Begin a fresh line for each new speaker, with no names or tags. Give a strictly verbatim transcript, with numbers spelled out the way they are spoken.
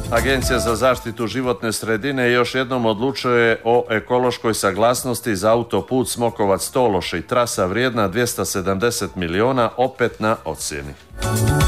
Agencija za zaštitu životne sredine još jednom odlučuje o ekološkoj saglasnosti za autoput Smokovac-Tološ i trasa vrijedna dvjesto sedamdeset miliona opet na ocjeni.